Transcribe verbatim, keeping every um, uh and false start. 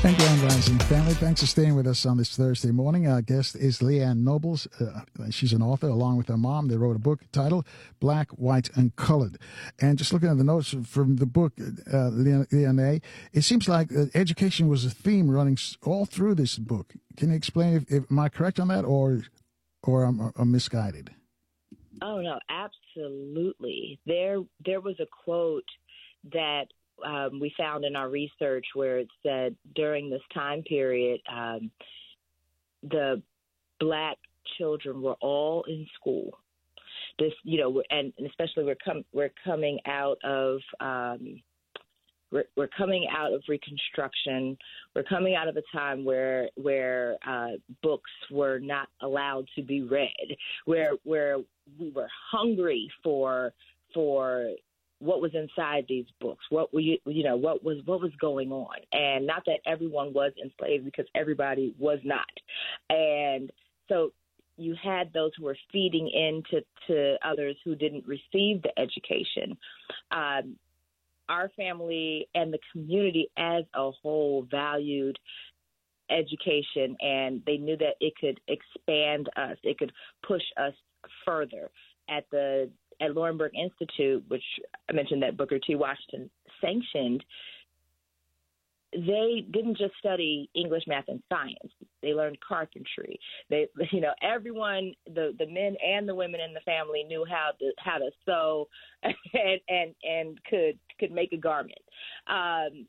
And Grand Rising family, thanks for staying with us on this Thursday morning. Our guest is Leanne Nobles. Uh, she's an author along with her mom. They wrote a book titled Black, White, and Colored. And just looking at the notes from the book, uh, Leanne, it seems like uh, education was a theme running all through this book. Can you explain if, if am I correct on that, or or I'm, I'm misguided? Oh no, absolutely. There there was a quote that Um, we found in our research where it said during this time period, um, the black children were all in school. This, you know, and, and especially we're com- we're coming out of um, we're, we're coming out of Reconstruction. We're coming out of a time where where uh, books were not allowed to be read, where where we were hungry for for. what was inside these books, what were you, you know, what was what was going on, and not that everyone was enslaved, because everybody was not, and so you had those who were feeding into to others who didn't receive the education. Um, our family and the community as a whole valued education, and they knew that it could expand us, it could push us further. At the At Laurinburg Institute, which I mentioned that Booker T. Washington sanctioned, they didn't just study English, math, and science. They learned carpentry. They, you know, everyone, the, the men and the women in the family knew how to how to sew and and, and could could make a garment. Um,